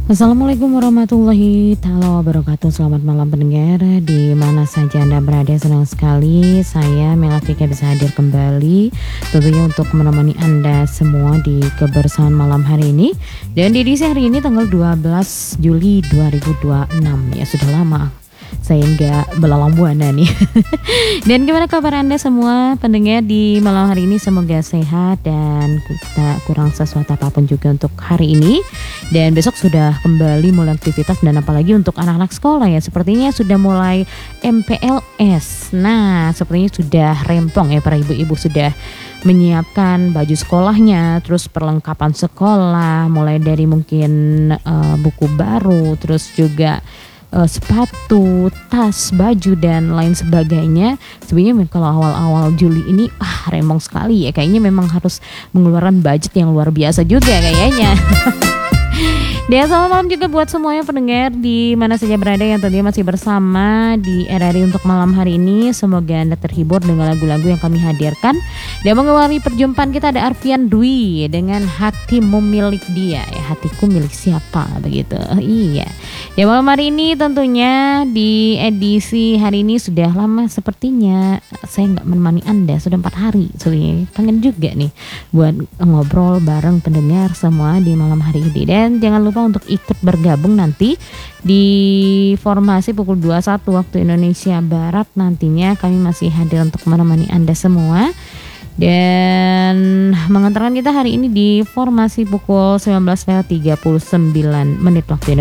Assalamualaikum warahmatullahi taala wabarakatuh. Selamat malam pendengar di mana saja Anda berada. Senang sekali saya Melafika bisa hadir kembali tentunya untuk menemani Anda semua di kebersamaan malam hari ini. Dan di edisi hari ini tanggal 12 Juli 2026. Ya sudah lama saya nggak belalang buana nih. Dan gimana kabar Anda semua pendengar di malam hari ini? Semoga sehat dan kita kurang sesuatu apapun juga untuk hari ini. Dan besok sudah kembali mulai aktivitas, dan apalagi untuk anak-anak sekolah ya, sepertinya sudah mulai MPLS. Nah, sepertinya sudah rempong ya, para ibu-ibu sudah menyiapkan baju sekolahnya, terus perlengkapan sekolah, mulai dari mungkin buku baru, terus juga sepatu, tas, baju dan lain sebagainya. Sebenarnya kalau awal-awal Juli ini rempong sekali ya, kayaknya memang harus mengeluarkan budget yang luar biasa juga kayaknya. Dan selamat malam juga buat semuanya pendengar di mana saja berada yang tentunya masih bersama di RRI untuk malam hari ini. Semoga Anda terhibur dengan lagu-lagu yang kami hadirkan. Dan mengawali perjumpaan kita ada Arfian Dwi dengan Hatimu Milik Dia. Ya, hatiku milik siapa begitu. Iya. Ya, malam hari ini tentunya di edisi hari ini sudah lama sepertinya saya nggak menemani Anda, sudah 4 hari. Soalnya kangen juga nih buat ngobrol bareng pendengar semua di malam hari ini. Dan jangan lupa untuk ikut bergabung nanti di formasi pukul 21 waktu Indonesia Barat. Nantinya kami masih hadir untuk menemani Anda semua dan mengantarkan kita hari ini di formasi pukul 19:39 waktu Indonesia